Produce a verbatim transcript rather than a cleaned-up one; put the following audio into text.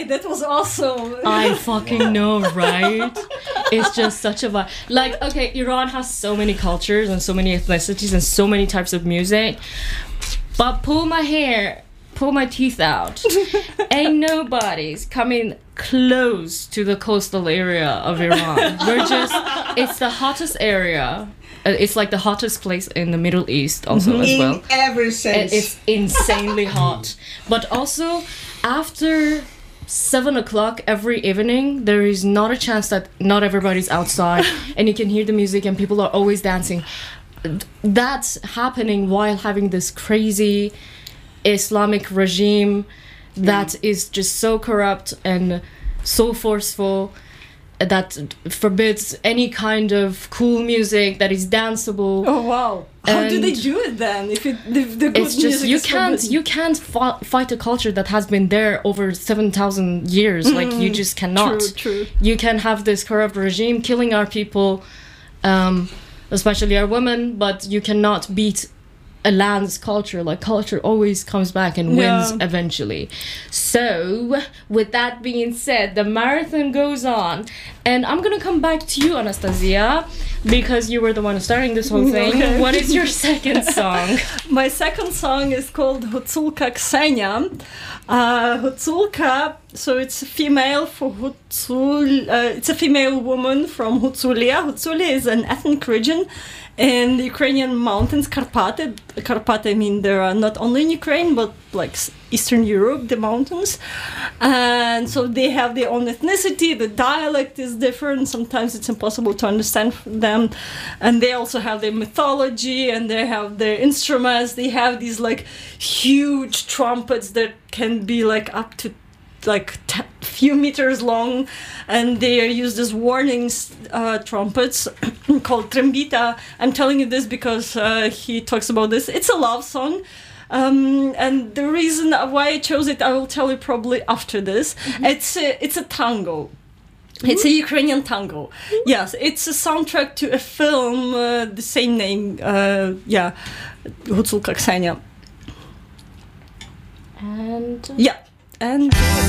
that was awesome. I fucking know, right? It's just such a vibe. Like, okay, Iran has so many cultures and so many ethnicities and so many types of music. But pull my hair, pull my teeth out. Ain't nobody's coming close to the coastal area of Iran. We're just, it's the hottest area. Uh, It's like the hottest place in the Middle East also as In well. every sense. It- It's insanely hot. But also, after seven o'clock every evening, there is not a chance that not everybody's outside and you can hear the music and people are always dancing. That's happening while having this crazy Islamic regime that is just so corrupt and so forceful that forbids any kind of cool music that is danceable. Oh wow! How do they And- do it then? If it if the good It's just music you is can't forbidden? you can't fi- fight a culture that has been there over seven thousand years. Like you just cannot. True, true. You can have this corrupt regime killing our people, um, especially our women, but you cannot beat a land's culture. Like culture always comes back and wins Yeah. eventually. So with that being said, the marathon goes on, and I'm gonna come back to you, Anastasia, because you were the one starting this whole thing. Okay. What is your second song? My second song is called Hutsulka Ksenia. Uh, Hutsulka, so it's a female for Hutsul. Uh, it's a female woman from Hutsulia. Hutsulia is an ethnic region in the Ukrainian mountains, Karpaty. Karpaty, I mean, there are not only in Ukraine, but like s- Eastern Europe, the mountains. And so they have their own ethnicity. The dialect is different. Sometimes it's impossible to understand them. And they also have their mythology and they have their instruments. They have these like huge trumpets that can be like up to like t- few meters long, and they are used as warnings uh, trumpets called trembita. I'm telling you this because uh, he talks about this. It's a love song. Um, and the reason why I chose it, I will tell you probably after this. It's a, it's a tango. It's a Ukrainian tango. Yes, it's a soundtrack to a film, uh, the same name. Uh, yeah, Hutsulka Ksenia. And Yeah, and.